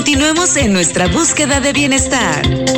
Continuemos en nuestra búsqueda de bienestar.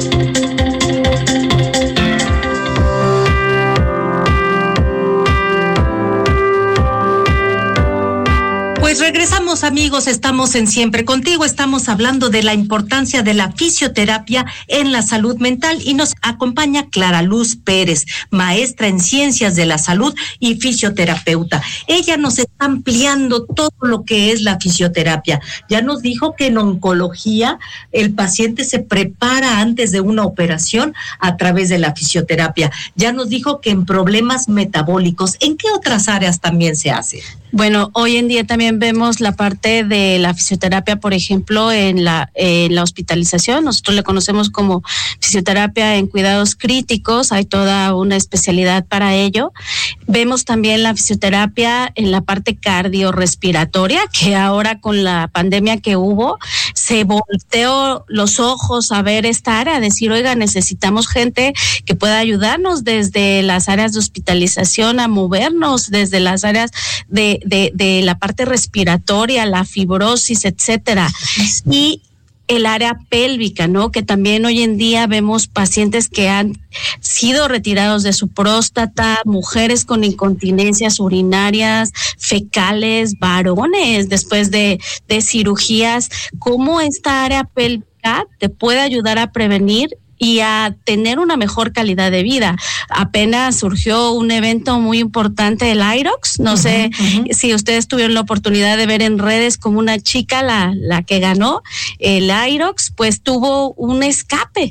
Pues regresamos, amigos, estamos en Siempre Contigo, estamos hablando de la importancia de la fisioterapia en la salud mental y nos acompaña Clara Luz Pérez, maestra en Ciencias de la Salud y fisioterapeuta. Ella nos está ampliando todo lo que es la fisioterapia. Ya nos dijo que en oncología el paciente se prepara antes de una operación a través de la fisioterapia. Ya nos dijo que en problemas metabólicos, ¿en qué otras áreas también se hace? Bueno, hoy en día también vemos la parte de la fisioterapia, por ejemplo, en la hospitalización. Nosotros le conocemos como fisioterapia en cuidados críticos. Hay toda una especialidad para ello. Vemos también la fisioterapia en la parte cardiorrespiratoria, que ahora con la pandemia que hubo, se volteó los ojos a ver esta área, a decir, oiga, necesitamos gente que pueda ayudarnos desde las áreas de hospitalización a movernos, desde las áreas de la parte respiratoria, la fibrosis, etcétera. Y el área pélvica, ¿no? Que también hoy en día vemos pacientes que han sido retirados de su próstata, mujeres con incontinencias urinarias, fecales, varones después de cirugías. ¿Cómo esta área pélvica te puede ayudar a prevenir y a tener una mejor calidad de vida? Apenas surgió un evento muy importante, el IROX. No sé si ustedes tuvieron la oportunidad de ver en redes como una chica, la que ganó el IROX, pues tuvo un escape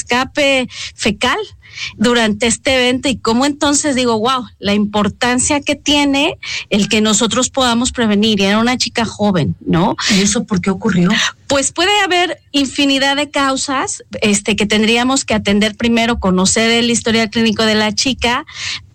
fecal durante este evento, y cómo entonces digo, wow, la importancia que tiene el que nosotros podamos prevenir. Y era una chica joven, ¿no? ¿Y eso por qué ocurrió? Pues puede haber infinidad de causas que tendríamos que atender primero, conocer el historial clínico de la chica,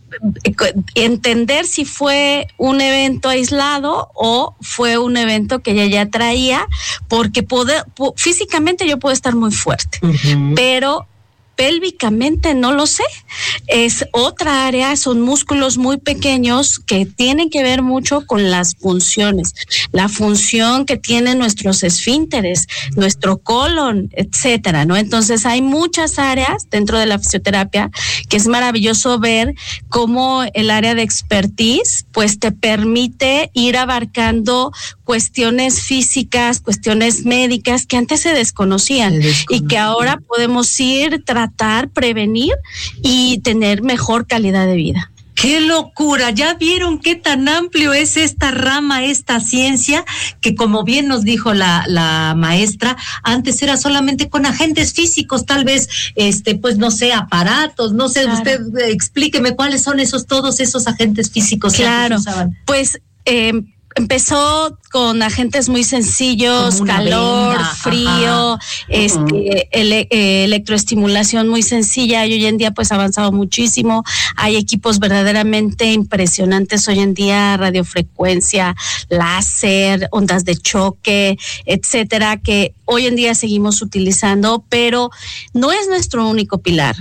entender si fue un evento aislado o fue un evento que ella ya traía, porque físicamente yo puedo estar muy fuerte, pero pélvicamente no lo sé. Es otra área, son músculos muy pequeños que tienen que ver mucho con las funciones, la función que tienen nuestros esfínteres, nuestro colon, etcétera, ¿no? Entonces hay muchas áreas dentro de la fisioterapia que es maravilloso ver cómo el área de expertise pues te permite ir abarcando cuestiones físicas, cuestiones médicas que antes se desconocían y que ahora podemos ir, tratar, prevenir y tener mejor calidad de vida. ¡Qué locura! ¿Ya vieron qué tan amplio es esta rama, esta ciencia? Que como bien nos dijo la maestra, antes era solamente con agentes físicos, tal vez, pues no sé, aparatos, no sé, claro. Usted explíqueme cuáles son todos esos agentes físicos. Claro, que usaban. Pues empezó con agentes muy sencillos, calor, venda, frío, electroestimulación muy sencilla, y hoy en día pues ha avanzado muchísimo. Hay equipos verdaderamente impresionantes hoy en día, radiofrecuencia, láser, ondas de choque, etcétera, que hoy en día seguimos utilizando, pero no es nuestro único pilar.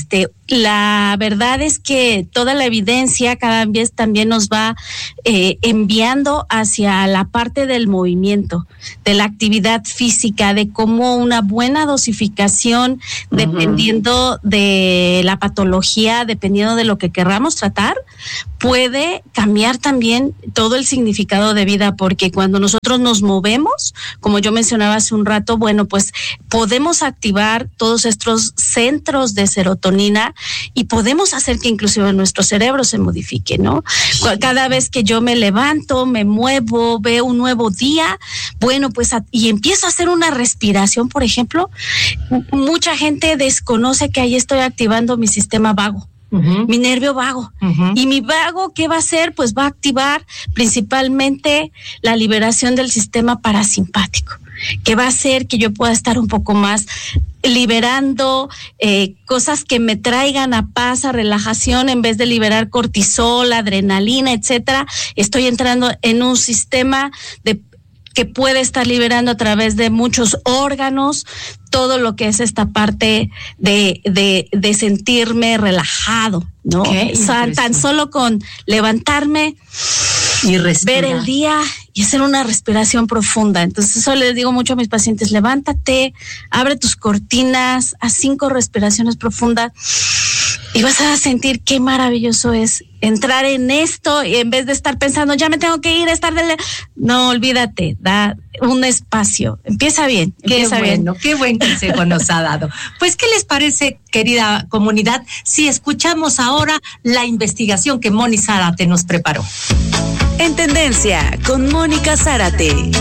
La verdad es que toda la evidencia cada vez también nos va enviando hacia la parte del movimiento, de la actividad física, de cómo una buena dosificación, dependiendo de la patología, dependiendo de lo que querramos tratar, puede cambiar también todo el significado de vida, porque cuando nosotros nos movemos, como yo mencionaba hace un rato, bueno, pues podemos activar todos estos centros de serotonina y podemos hacer que inclusive nuestro cerebro se modifique, ¿no? Cada vez que yo me levanto, me muevo, veo un nuevo día, bueno, pues y empiezo a hacer una respiración, por ejemplo, mucha gente desconoce que ahí estoy activando mi sistema vago. Mi nervio vago. Y mi vago, ¿qué va a hacer? Pues va a activar principalmente la liberación del sistema parasimpático, que va a hacer que yo pueda estar un poco más liberando cosas que me traigan a paz, a relajación, en vez de liberar cortisol, adrenalina, etcétera. Estoy entrando en un sistema que puede estar liberando a través de muchos órganos todo lo que es esta parte de sentirme relajado, ¿no? Tan solo con levantarme, Y respirar. Ver el día y hacer una respiración profunda. Entonces eso les digo mucho a mis pacientes: levántate, abre tus cortinas, haz 5 respiraciones profundas y vas a sentir qué maravilloso es entrar en esto, y en vez de estar pensando, ya me tengo que ir, no, olvídate, da un espacio, empieza bien. Qué buen consejo nos ha dado. Pues, ¿qué les parece, querida comunidad, si escuchamos ahora la investigación que Moni Zárate nos preparó? En Tendencia, con Mónica Zárate.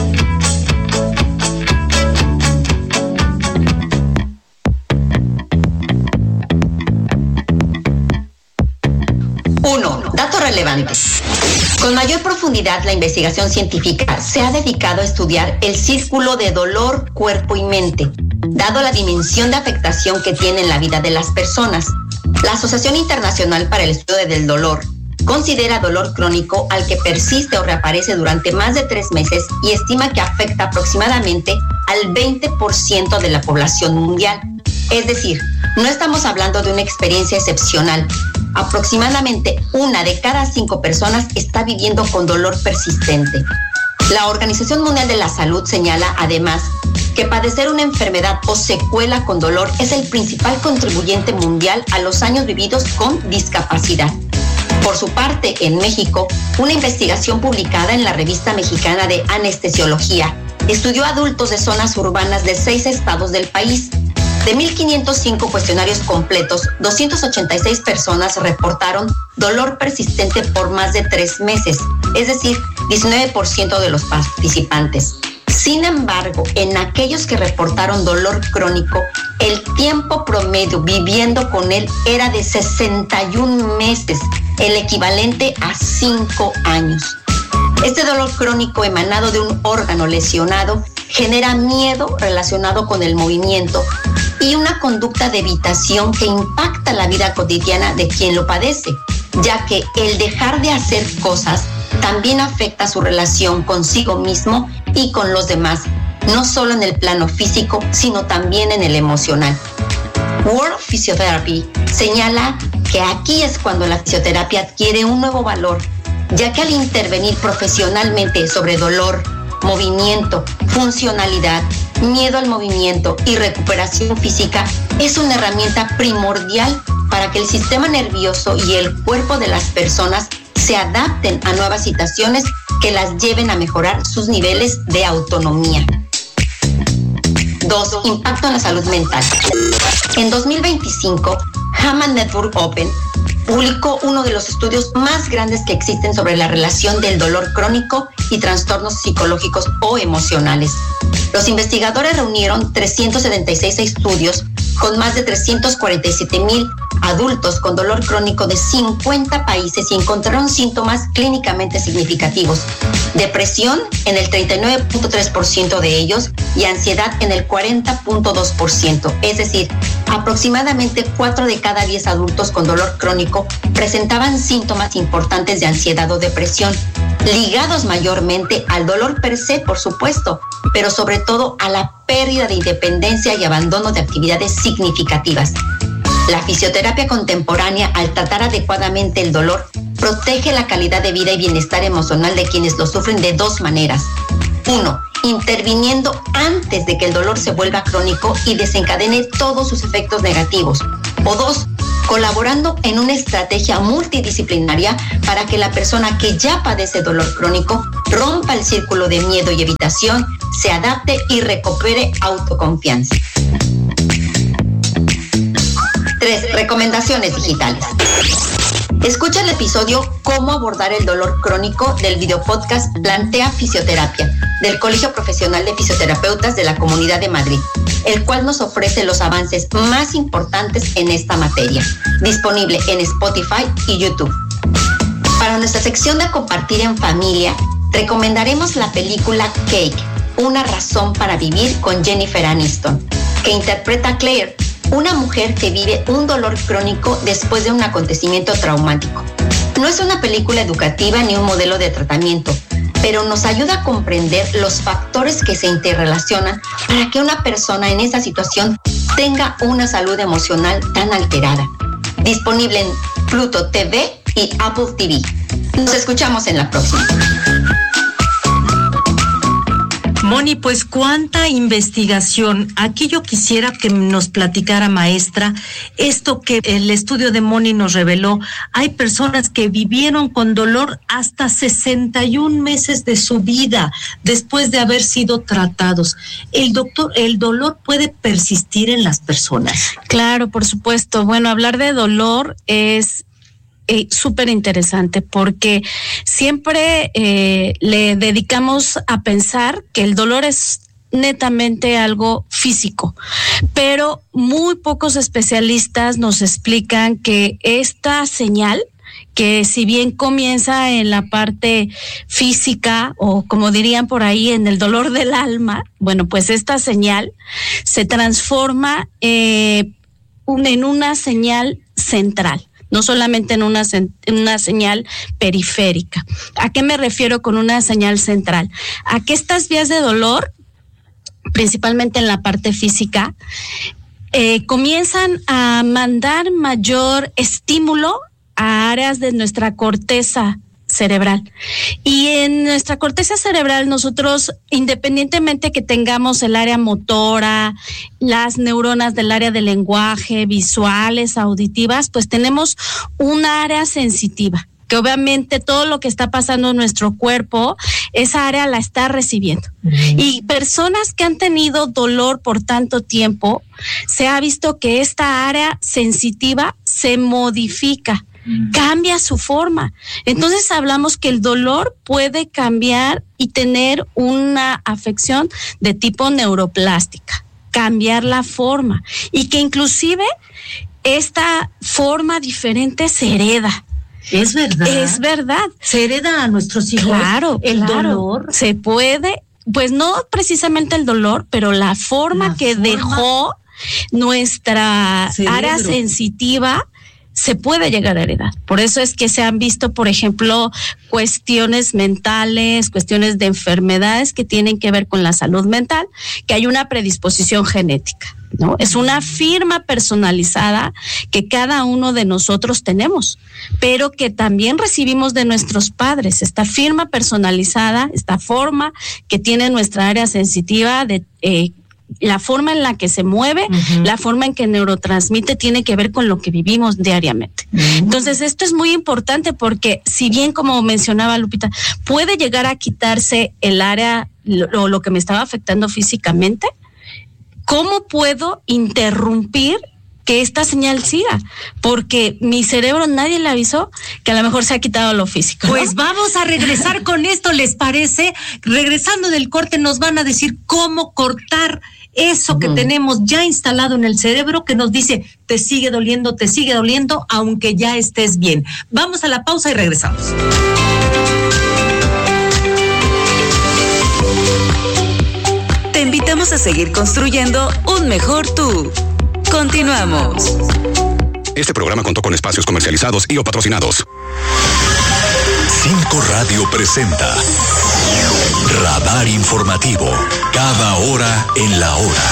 Datos relevantes. Con mayor profundidad, la investigación científica se ha dedicado a estudiar el círculo de dolor, cuerpo y mente, dado la dimensión de afectación que tiene en la vida de las personas. La Asociación Internacional para el Estudio del Dolor considera dolor crónico al que persiste o reaparece durante más de 3 meses y estima que afecta aproximadamente al 20% de la población mundial. Es decir, no estamos hablando de una experiencia excepcional. Aproximadamente 1 de cada 5 personas está viviendo con dolor persistente. La Organización Mundial de la Salud señala además que padecer una enfermedad o secuela con dolor es el principal contribuyente mundial a los años vividos con discapacidad. Por su parte, en México, una investigación publicada en la Revista Mexicana de Anestesiología estudió a adultos de zonas urbanas de 6 estados del país. De 1,505 cuestionarios completos, 286 personas reportaron dolor persistente por más de 3 meses, es decir, 19% de los participantes. Sin embargo, en aquellos que reportaron dolor crónico, el tiempo promedio viviendo con él era de 61 meses, el equivalente a 5 años. Este dolor crónico emanado de un órgano lesionado genera miedo relacionado con el movimiento y una conducta de evitación que impacta la vida cotidiana de quien lo padece, ya que el dejar de hacer cosas también afecta su relación consigo mismo y con los demás, no solo en el plano físico, sino también en el emocional. World Physiotherapy señala que aquí es cuando la fisioterapia adquiere un nuevo valor, ya que al intervenir profesionalmente sobre dolor, movimiento, funcionalidad, miedo al movimiento y recuperación física, es una herramienta primordial para que el sistema nervioso y el cuerpo de las personas se adapten a nuevas situaciones que las lleven a mejorar sus niveles de autonomía. 2. Impacto en la salud mental. En 2025, Hammond Network Open publicó uno de los estudios más grandes que existen sobre la relación del dolor crónico y trastornos psicológicos o emocionales. Los investigadores reunieron 376 estudios con más de 347,000 adultos con dolor crónico de 50 países y encontraron síntomas clínicamente significativos: depresión en el 39.3% de ellos y ansiedad en el 40.2%. Es decir, aproximadamente 4 de cada 10 adultos con dolor crónico presentaban síntomas importantes de ansiedad o depresión, ligados mayormente al dolor per se, por supuesto, pero sobre todo a la pérdida de independencia y abandono de actividades significativas. La fisioterapia contemporánea, al tratar adecuadamente el dolor, protege la calidad de vida y bienestar emocional de quienes lo sufren de 2 maneras. 1. Interviniendo antes de que el dolor se vuelva crónico y desencadene todos sus efectos negativos. O 2. Colaborando en una estrategia multidisciplinaria para que la persona que ya padece dolor crónico rompa el círculo de miedo y evitación, se adapte y recupere autoconfianza. 3. Recomendaciones digitales. Escucha el episodio Cómo abordar el dolor crónico del videopodcast Plantea Fisioterapia del Colegio Profesional de Fisioterapeutas de la Comunidad de Madrid, el cual nos ofrece los avances más importantes en esta materia, disponible en Spotify y YouTube. Para nuestra sección de compartir en familia, recomendaremos la película Cake, una razón para vivir, con Jennifer Aniston, que interpreta a Claire, una mujer que vive un dolor crónico después de un acontecimiento traumático. No es una película educativa ni un modelo de tratamiento, pero nos ayuda a comprender los factores que se interrelacionan para que una persona en esa situación tenga una salud emocional tan alterada. Disponible en Pluto TV y Apple TV. Nos escuchamos en la próxima. Moni, pues cuánta investigación. Aquí yo quisiera que nos platicara, maestra, esto que el estudio de Moni nos reveló. Hay personas que vivieron con dolor hasta 61 meses de su vida después de haber sido tratados. ¿El dolor puede persistir en las personas? Claro, por supuesto. Bueno, hablar de dolor es súper interesante porque siempre le dedicamos a pensar que el dolor es netamente algo físico, pero muy pocos especialistas nos explican que esta señal, que si bien comienza en la parte física o como dirían por ahí en el dolor del alma, bueno, pues esta señal se transforma en una señal central. No solamente en una señal periférica. ¿A qué me refiero con una señal central? A que estas vías de dolor, principalmente en la parte física, comienzan a mandar mayor estímulo a áreas de nuestra corteza cerebral. Y en nuestra corteza cerebral nosotros, independientemente que tengamos el área motora, las neuronas del área del lenguaje, visuales, auditivas, pues tenemos una área sensitiva, que obviamente todo lo que está pasando en nuestro cuerpo, esa área la está recibiendo. Y personas que han tenido dolor por tanto tiempo, se ha visto que esta área sensitiva se modifica, cambia su forma. Entonces hablamos que el dolor puede cambiar y tener una afección de tipo neuroplástica, cambiar la forma, y que inclusive esta forma diferente se hereda. Es verdad. Es verdad. Se hereda a nuestros hijos. Claro, el dolor. Se puede, pues no precisamente el dolor, pero la forma dejó nuestra área sensitiva se puede llegar a heredar. Por eso es que se han visto, por ejemplo, cuestiones mentales, cuestiones de enfermedades que tienen que ver con la salud mental, que hay una predisposición genética, ¿no? Es una firma personalizada que cada uno de nosotros tenemos, pero que también recibimos de nuestros padres. Esta firma personalizada, esta forma que tiene nuestra área sensitiva de la forma en la que se mueve, la forma en que neurotransmite, tiene que ver con lo que vivimos diariamente. Entonces, esto es muy importante porque, si bien, como mencionaba Lupita, puede llegar a quitarse el área, lo que me estaba afectando físicamente, ¿cómo puedo interrumpir que esta señal siga? Porque mi cerebro, nadie le avisó que a lo mejor se ha quitado lo físico, ¿no? Pues vamos a regresar con esto, ¿les parece? Regresando del corte nos van a decir cómo cortar eso que tenemos ya instalado en el cerebro, que nos dice, te sigue doliendo, aunque ya estés bien. Vamos a la pausa y regresamos. Te invitamos a seguir construyendo un mejor tú. Continuamos. Este programa contó con espacios comercializados y o patrocinados. 5 Radio presenta Radar Informativo. Cada hora en la hora.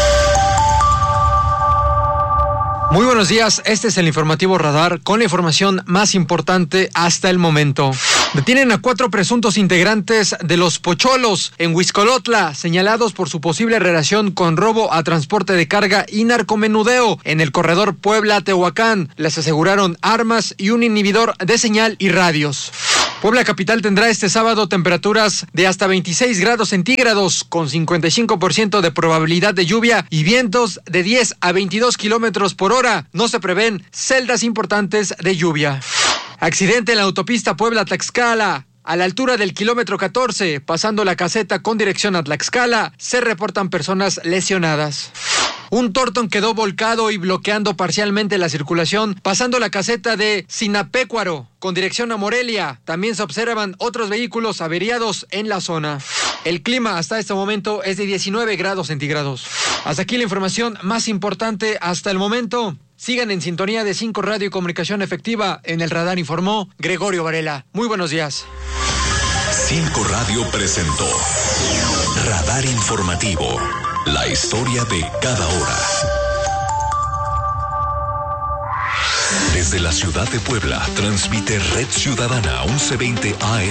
Muy buenos días, este es el informativo Radar con la información más importante hasta el momento. Detienen a 4 presuntos integrantes de los Pocholos en Huixcolotla, señalados por su posible relación con robo a transporte de carga y narcomenudeo en el corredor Puebla-Tehuacán. Les aseguraron armas y un inhibidor de señal y radios. Puebla capital tendrá este sábado temperaturas de hasta 26 grados centígrados con 55% de probabilidad de lluvia y vientos de 10 a 22 kilómetros por hora. No se prevén celdas importantes de lluvia. Accidente en la autopista Puebla-Tlaxcala. A la altura del kilómetro 14, pasando la caseta con dirección a Tlaxcala, se reportan personas lesionadas. Un Torton quedó volcado y bloqueando parcialmente la circulación, pasando la caseta de Sinapecuaro con dirección a Morelia. También se observan otros vehículos averiados en la zona. El clima hasta este momento es de 19 grados centígrados. Hasta aquí la información más importante hasta el momento. Sigan en sintonía de 5 Radio y Comunicación Efectiva. En el radar informó Gregorio Varela. Muy buenos días. 5 Radio presentó Radar Informativo. La historia de cada hora. Desde la ciudad de Puebla, transmite Red Ciudadana 1120 AM,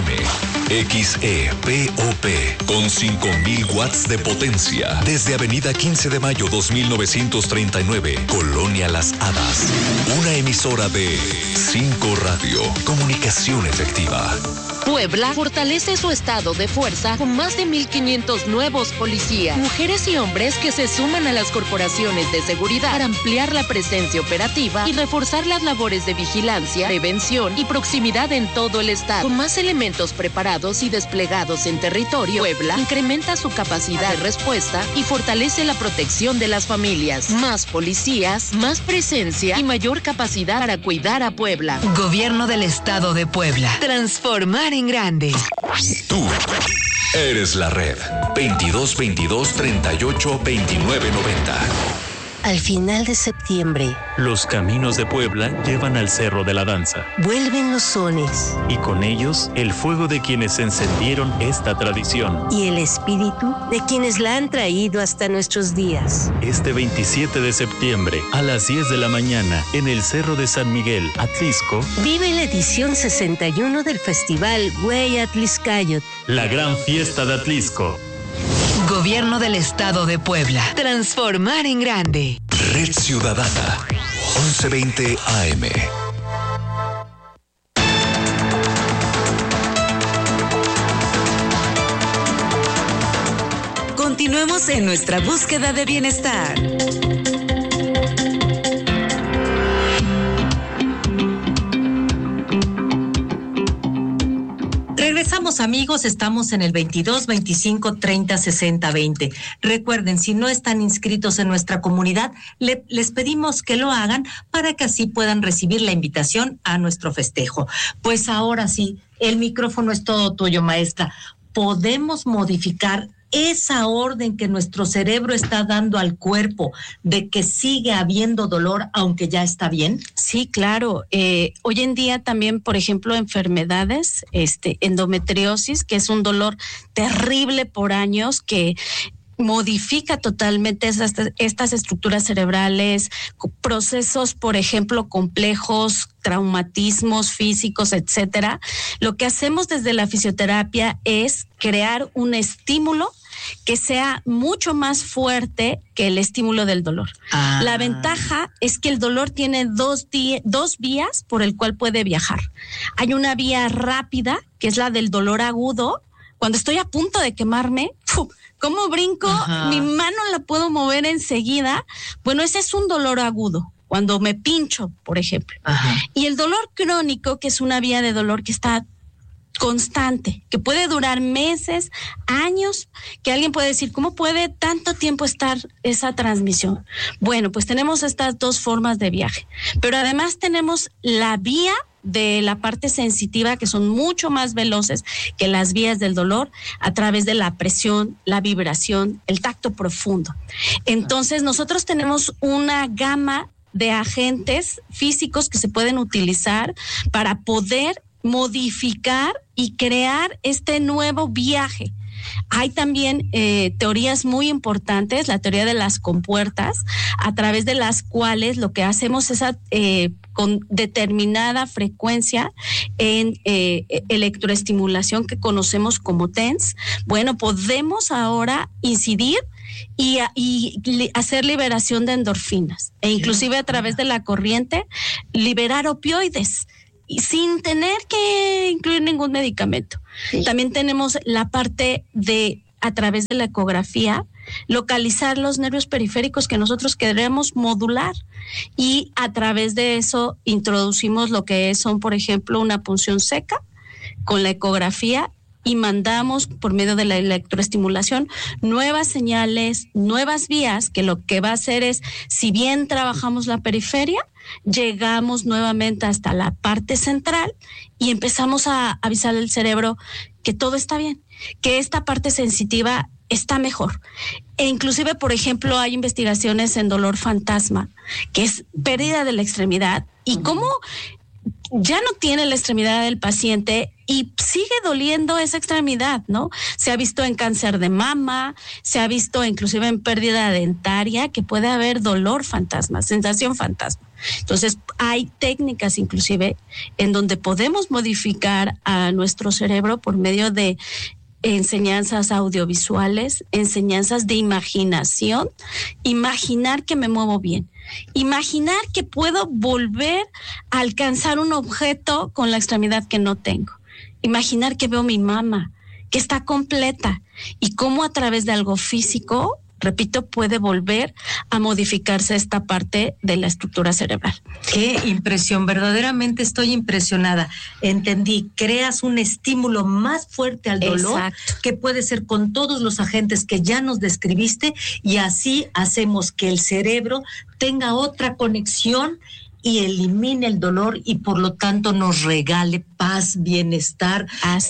XEPOP, con 5000 watts de potencia. Desde Avenida 15 de Mayo 2939, Colonia Las Hadas. Una emisora de 5 Radio, comunicación efectiva. Puebla fortalece su estado de fuerza con más de 1,500 nuevos policías, mujeres y hombres que se suman a las corporaciones de seguridad para ampliar la presencia operativa y reforzar las labores de vigilancia, prevención y proximidad en todo el estado. Con más elementos preparados y desplegados en territorio, Puebla incrementa su capacidad de respuesta y fortalece la protección de las familias. Más policías, más presencia y mayor capacidad para cuidar a Puebla. Gobierno del Estado de Puebla. Transformar en grande. Tú eres la red. 2222 38 29 90. Al final de septiembre, los caminos de Puebla llevan al Cerro de la Danza. Vuelven los sones. Y con ellos, el fuego de quienes encendieron esta tradición. Y el espíritu de quienes la han traído hasta nuestros días. Este 27 de septiembre, a las 10 de la mañana, en el Cerro de San Miguel, Atlisco, vive la edición 61 del Festival Güey Atliscayot. La gran fiesta de Atlisco. Gobierno del Estado de Puebla. Transformar en grande. Red Ciudadana 1120 AM. Continuemos en nuestra búsqueda de bienestar. Regresamos, amigos, estamos en el 22 25 30 60 20. Recuerden, si no están inscritos en nuestra comunidad, les pedimos que lo hagan para que así puedan recibir la invitación a nuestro festejo. Pues ahora sí, el micrófono es todo tuyo, maestra. ¿Podemos modificar esa orden que nuestro cerebro está dando al cuerpo de que sigue habiendo dolor aunque ya está bien? Sí, claro. Hoy en día también, por ejemplo, enfermedades, endometriosis, que es un dolor terrible por años que modifica totalmente estas estructuras cerebrales, procesos, por ejemplo, complejos, traumatismos físicos, etcétera. Lo que hacemos desde la fisioterapia es crear un estímulo que sea mucho más fuerte que el estímulo del dolor. La ventaja es que el dolor tiene dos vías por el cual puede viajar. Hay una vía rápida, que es la del dolor agudo. Cuando estoy a punto de quemarme, ¿cómo brinco? Ajá. Mi mano la puedo mover enseguida. Bueno, ese es un dolor agudo, cuando me pincho, por ejemplo. Ajá. Y el dolor crónico, que es una vía de dolor que está constante, que puede durar meses, años, que alguien puede decir, ¿cómo puede tanto tiempo estar esa transmisión? Bueno, pues tenemos estas dos formas de viaje, pero además tenemos la vía de la parte sensitiva, que son mucho más veloces que las vías del dolor, a través de la presión, la vibración, el tacto profundo. Entonces, nosotros tenemos una gama de agentes físicos que se pueden utilizar para poder modificar y crear este nuevo viaje. Hay también teorías muy importantes, la teoría de las compuertas, a través de las cuales lo que hacemos es con determinada frecuencia en electroestimulación que conocemos como TENS. Bueno, podemos ahora incidir y hacer liberación de endorfinas e inclusive a través de la corriente liberar opioides, y sin tener que incluir ningún medicamento. Sí. También tenemos la parte de, a través de la ecografía, localizar los nervios periféricos que nosotros queremos modular, y a través de eso introducimos lo que son, por ejemplo, una punción seca con la ecografía, y mandamos por medio de la electroestimulación nuevas señales, nuevas vías, que lo que va a hacer es, si bien trabajamos la periferia, llegamos nuevamente hasta la parte central y empezamos a avisar al cerebro que todo está bien, que esta parte sensitiva está mejor. E inclusive, por ejemplo, hay investigaciones en dolor fantasma, que es pérdida de la extremidad, y cómo ya no tiene la extremidad del paciente y sigue doliendo esa extremidad, ¿no? Se ha visto en cáncer de mama, se ha visto inclusive en pérdida dentaria, que puede haber dolor fantasma, sensación fantasma. Entonces, hay técnicas inclusive en donde podemos modificar a nuestro cerebro por medio de enseñanzas audiovisuales, enseñanzas de imaginación, imaginar que me muevo bien, imaginar que puedo volver a alcanzar un objeto con la extremidad que no tengo, imaginar que veo mi mama, que está completa, y cómo a través de algo físico, repito, puede volver a modificarse esta parte de la estructura cerebral. Qué impresión, verdaderamente estoy impresionada. Entendí, creas un estímulo más fuerte al dolor. Exacto. Que puede ser con todos los agentes que ya nos describiste, y así hacemos que el cerebro tenga otra conexión y elimine el dolor, y por lo tanto nos regale paz, bienestar,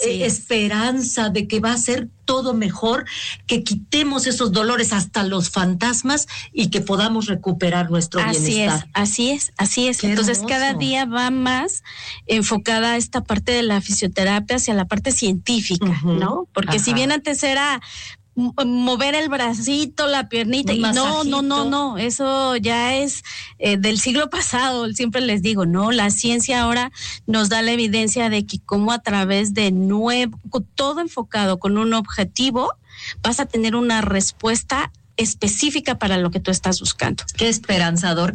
esperanza de que va a ser todo mejor, que quitemos esos dolores, hasta los fantasmas, y que podamos recuperar nuestro bienestar. Así es. Qué Entonces, hermoso. cada día va más enfocada esta parte de la fisioterapia hacia la parte científica, ¿no? Porque si bien antes era mover el bracito, la piernita, y no, eso ya es del siglo pasado. Siempre les digo, no, la ciencia ahora nos da la evidencia de que como a través de todo enfocado con un objetivo, vas a tener una respuesta específica para lo que tú estás buscando. Qué esperanzador.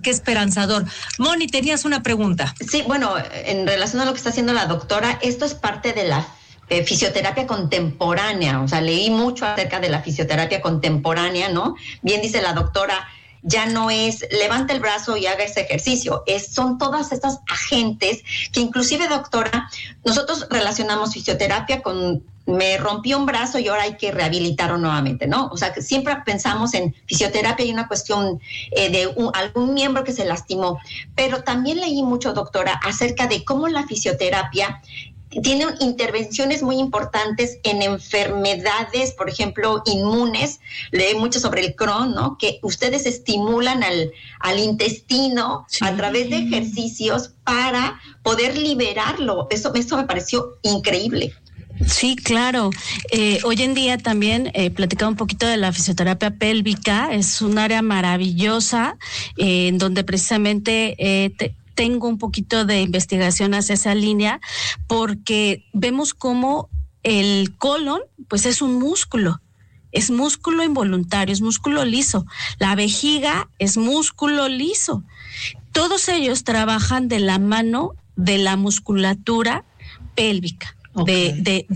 Moni, tenías una pregunta. Sí, bueno, en relación a lo que está haciendo la doctora, esto es parte de la fisioterapia contemporánea. O sea, leí mucho acerca de la fisioterapia contemporánea, ¿no? Bien dice la doctora, ya no es levanta el brazo y haga ese ejercicio, son todas estas agentes que inclusive, doctora, nosotros relacionamos fisioterapia con me rompí un brazo y ahora hay que rehabilitarlo nuevamente, ¿no? O sea, que siempre pensamos en fisioterapia y una cuestión de algún miembro que se lastimó, pero también leí mucho, doctora, acerca de cómo la fisioterapia tiene intervenciones muy importantes en enfermedades, por ejemplo, inmunes. Leí mucho sobre el Crohn, ¿no? Que ustedes estimulan al intestino a través de ejercicios para poder liberarlo. Eso me pareció increíble. Sí, claro. Hoy en día también platicaba un poquito de la fisioterapia pélvica. Es un área maravillosa en donde precisamente tengo un poquito de investigación hacia esa línea, porque vemos cómo el colon, pues es un músculo. Es músculo involuntario, es músculo liso. La vejiga es músculo liso. Todos ellos trabajan de la mano de la musculatura pélvica. Okay.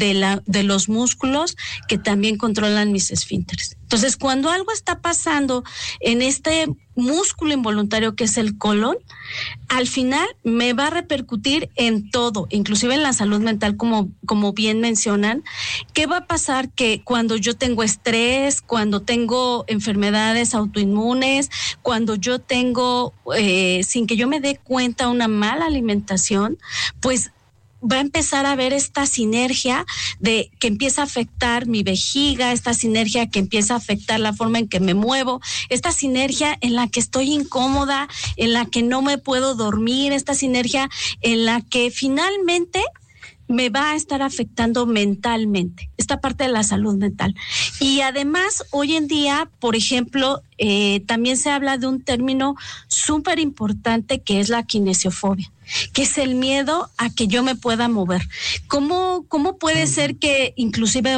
De los músculos que también controlan mis esfínteres. Entonces, cuando algo está pasando en este músculo involuntario que es el colon, al final me va a repercutir en todo, inclusive en la salud mental, como bien mencionan. ¿Qué va a pasar? Que cuando yo tengo estrés, cuando tengo enfermedades autoinmunes, cuando yo tengo, sin que yo me dé cuenta, una mala alimentación, pues va a empezar a haber esta sinergia de que empieza a afectar mi vejiga, esta sinergia que empieza a afectar la forma en que me muevo, esta sinergia en la que estoy incómoda, en la que no me puedo dormir, esta sinergia en la que finalmente me va a estar afectando mentalmente, esta parte de la salud mental. Y además, hoy en día, por ejemplo, también se habla de un término súper importante que es la kinesiofobia, que es el miedo a que yo me pueda mover. ¿Cómo puede ser que inclusive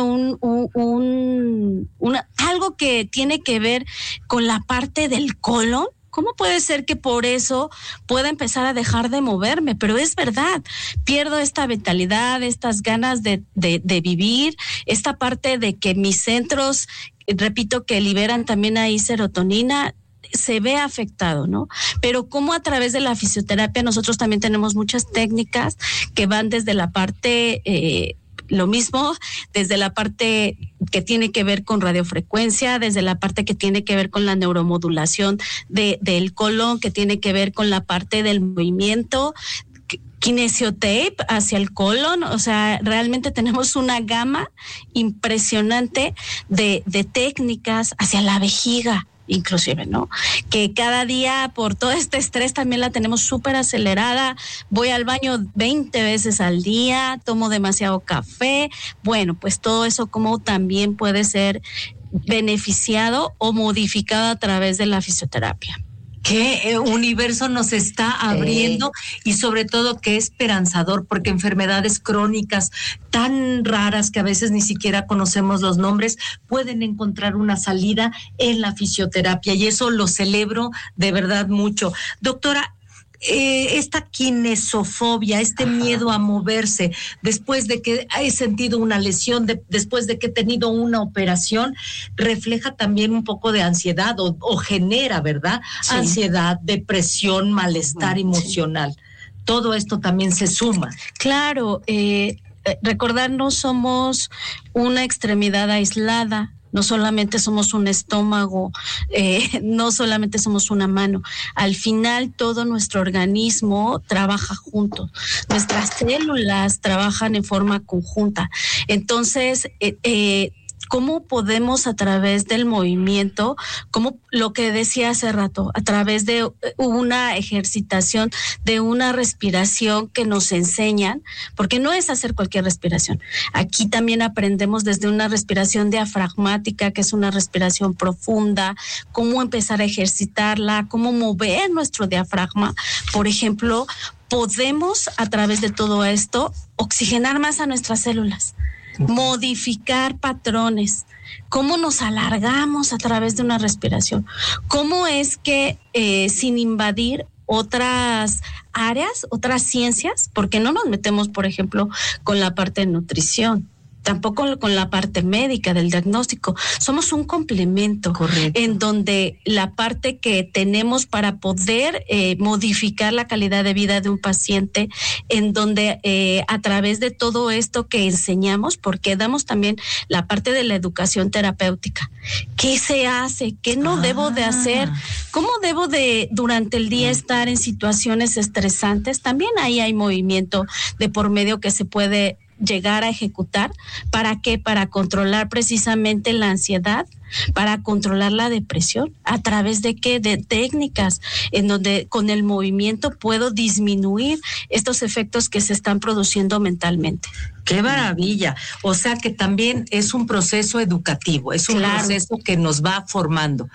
algo que tiene que ver con la parte del colon, ¿cómo puede ser que por eso pueda empezar a dejar de moverme? Pero es verdad, pierdo esta vitalidad, estas ganas de vivir, esta parte de que mis centros, repito, que liberan también ahí serotonina, se ve afectado, ¿no? Pero como a través de la fisioterapia nosotros también tenemos muchas técnicas que van desde la parte lo mismo, desde la parte que tiene que ver con radiofrecuencia, desde la parte que tiene que ver con la neuromodulación del colon, que tiene que ver con la parte del movimiento, kinesiotape hacia el colon. O sea, realmente tenemos una gama impresionante de técnicas hacia la vejiga, inclusive, ¿no? Que cada día por todo este estrés también la tenemos súper acelerada. Voy al baño 20 veces al día, tomo demasiado café. Bueno, pues todo eso como también puede ser beneficiado o modificado a través de la fisioterapia. qué universo nos está abriendo y sobre todo qué esperanzador, porque enfermedades crónicas tan raras que a veces ni siquiera conocemos los nombres pueden encontrar una salida en la fisioterapia y eso lo celebro de verdad mucho. Doctora, esta kinesofobia, este miedo a moverse después de que he sentido una lesión, después de que he tenido una operación, refleja también un poco de ansiedad o genera, ¿verdad? Sí. Ansiedad, depresión, malestar emocional. Todo esto también se suma. Claro, recordar, no somos una extremidad aislada. No solamente somos un estómago, no solamente somos una mano. Al final todo nuestro organismo trabaja junto. Nuestras células trabajan en forma conjunta. Entonces, ¿cómo podemos a través del movimiento, como lo que decía hace rato, a través de una ejercitación, de una respiración que nos enseñan, porque no es hacer cualquier respiración. Aquí también aprendemos desde una respiración diafragmática, que es una respiración profunda, cómo empezar a ejercitarla, cómo mover nuestro diafragma. Por ejemplo, podemos a través de todo esto oxigenar más a nuestras células. Modificar patrones, cómo nos alargamos a través de una respiración, cómo es que sin invadir otras áreas, otras ciencias, porque no nos metemos, por ejemplo, con la parte de nutrición, tampoco con la parte médica del diagnóstico. Somos un complemento. Correcto. En donde la parte que tenemos para poder modificar la calidad de vida de un paciente, en donde a través de todo esto que enseñamos, porque damos también la parte de la educación terapéutica. ¿Qué se hace? ¿Qué no debo de hacer? ¿Cómo debo de durante el día estar en situaciones estresantes? También ahí hay movimiento de por medio que se puede llegar a ejecutar. ¿Para qué? Para controlar precisamente la ansiedad, para controlar la depresión. ¿A través de qué? De técnicas en donde con el movimiento puedo disminuir estos efectos que se están produciendo mentalmente. ¡Qué maravilla! O sea que también es un proceso educativo, es un proceso que nos va formando.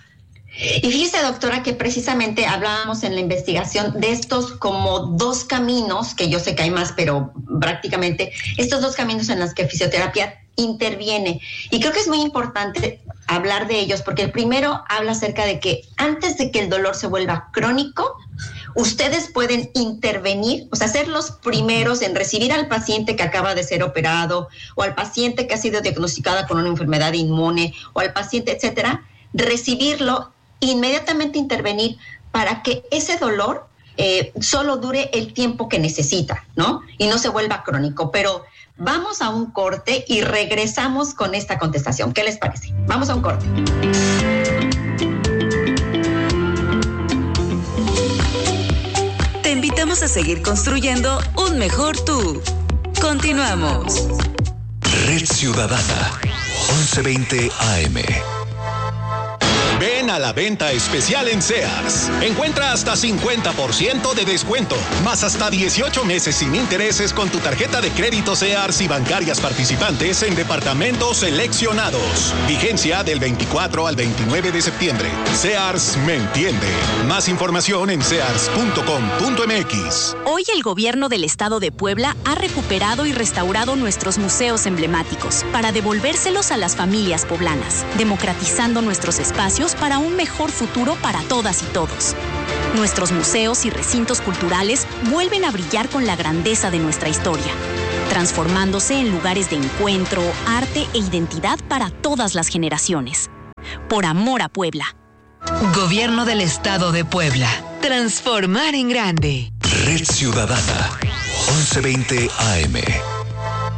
Y fíjese, doctora, que precisamente hablábamos en la investigación de estos como dos caminos, que yo sé que hay más, pero prácticamente estos dos caminos en los que fisioterapia interviene. Y creo que es muy importante hablar de ellos, porque el primero habla acerca de que antes de que el dolor se vuelva crónico, ustedes pueden intervenir, o sea, ser los primeros en recibir al paciente que acaba de ser operado, o al paciente que ha sido diagnosticada con una enfermedad inmune, o al paciente, etcétera, recibirlo, inmediatamente intervenir para que ese dolor solo dure el tiempo que necesita, ¿no? Y no se vuelva crónico. Pero vamos a un corte y regresamos con esta contestación. ¿Qué les parece? Vamos a un corte. Te invitamos a seguir construyendo un mejor tú. Continuamos. Red Ciudadana, 1120 AM. Ven a la venta especial en Sears. Encuentra hasta 50% de descuento, más hasta 18 meses sin intereses con tu tarjeta de crédito Sears y bancarias participantes en departamentos seleccionados. Vigencia del 24 al 29 de septiembre. Sears me entiende. Más información en sears.com.mx. Hoy el gobierno del estado de Puebla ha recuperado y restaurado nuestros museos emblemáticos para devolvérselos a las familias poblanas, democratizando nuestros espacios para un mejor futuro para todas y todos. Nuestros museos y recintos culturales vuelven a brillar con la grandeza de nuestra historia, transformándose en lugares de encuentro, arte e identidad para todas las generaciones. Por amor a Puebla. Gobierno del Estado de Puebla. Transformar en grande. Red Ciudadana, 1120 AM.